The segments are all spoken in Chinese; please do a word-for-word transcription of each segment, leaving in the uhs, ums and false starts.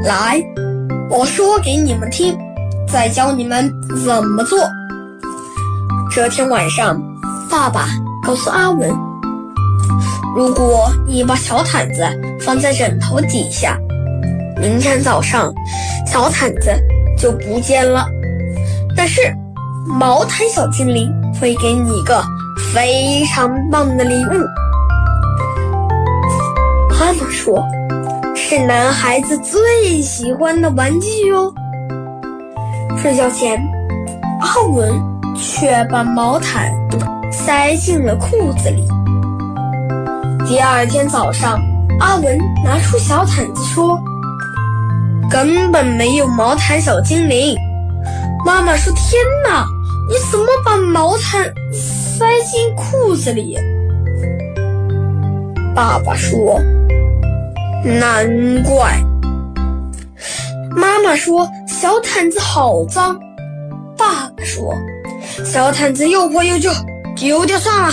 来，我说给你们听，再教你们怎么做。这天晚上，爸爸告诉阿文，如果你把小毯子放在枕头底下，明天早上小毯子就不见了。但是毛毯小精灵会给你一个非常棒的礼物。妈妈说，是男孩子最喜欢的玩具哦。睡觉前，阿文却把毛毯塞进了裤子里。第二天早上，阿文拿出小毯子说，根本没有毛毯小精灵。妈妈说，天哪，你怎么把毛毯塞进裤子里？爸爸说，难怪。妈妈说，小毯子好脏。爸爸说，小毯子又破又旧，丢掉算了。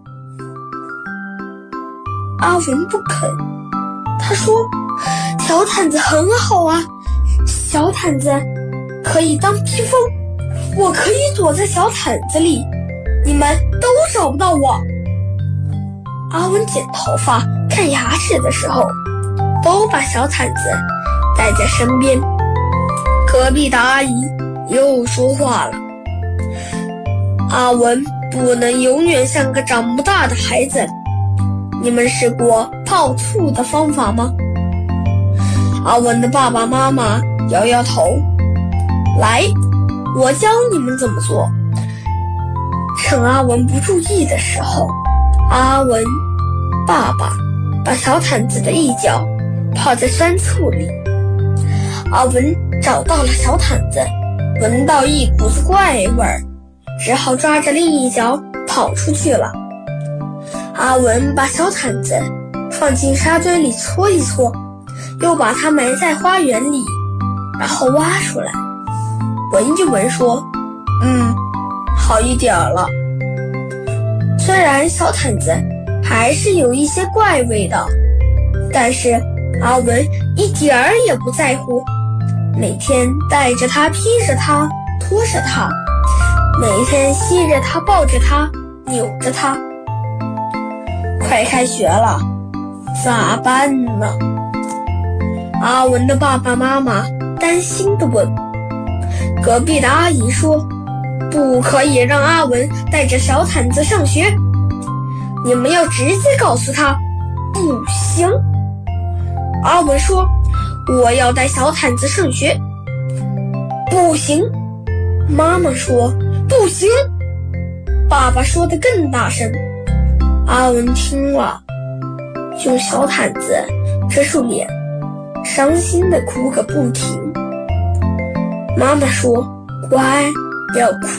阿文不肯，他说，小毯子很好啊，小毯子可以当披风，我可以躲在小毯子里，你们都找不到我。阿文剪头发、看牙齿的时候，都把小毯子带在身边。隔壁的阿姨又说话了，阿文不能永远像个长不大的孩子。你们试过泡醋的方法吗？阿文的爸爸妈妈摇摇头，来，我教你们怎么做。趁阿文不注意的时候，阿文爸爸把小毯子的一角泡在酸醋里。阿文找到了小毯子，闻到一股子怪味儿，只好抓着另一角跑出去了。阿文把小毯子放进沙堆里搓一搓，又把它埋在花园里，然后挖出来，闻一闻说，嗯，好一点了。虽然小毯子还是有一些怪味道，但是阿文一点儿也不在乎，每天带着它，披着它，拖着它，每天吸着它，抱着它，扭着它。快开学了，咋办呢？阿文的爸爸妈妈担心地问。隔壁的阿姨说，不可以让阿文带着小毯子上学，你们要直接告诉他，不行。阿文说，我要带小毯子上学。不行。妈妈说，不行。爸爸说得更大声。阿文听了，用小毯子遮住脸，伤心地哭个不停。妈妈说，乖，不要哭。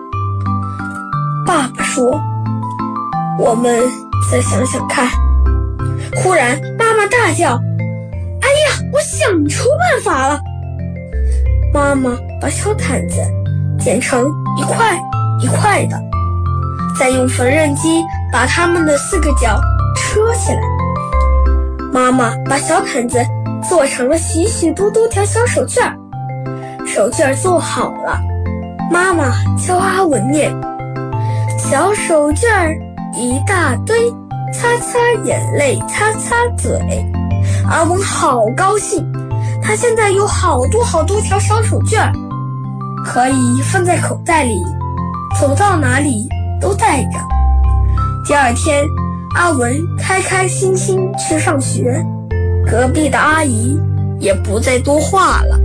爸爸说，我们再想想看。忽然妈妈大叫，哎呀，我想出办法了。妈妈把小毯子剪成一块一块的，再用缝纫机把它们的四个角车起来。妈妈把小毯子做成了许许多多条小手绢儿，手绢儿做好了，妈妈教阿文念，小手绢儿一大堆，擦擦眼泪，擦擦嘴。阿文好高兴，他现在有好多好多条小手绢儿，可以放在口袋里，走到哪里都带着。第二天，阿文开开心心去上学，隔壁的阿姨也不再多话了。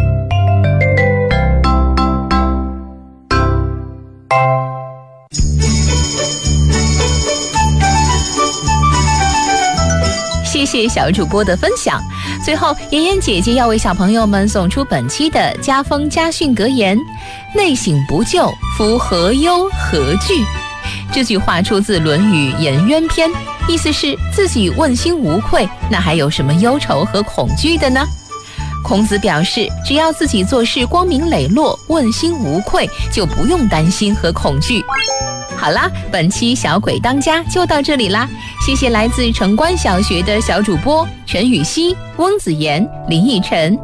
谢谢小主播的分享。最后，妍妍姐姐要为小朋友们送出本期的家风家训格言：内省不疚，夫何忧何惧。这句话出自《论语·颜渊篇》，意思是自己问心无愧，那还有什么忧愁和恐惧的呢？孔子表示，只要自己做事光明磊落，问心无愧，就不用担心和恐惧。好啦，本期小鬼当家就到这里啦，谢谢来自城关小学的小主播陈雨熙、翁子妍、林奕晨、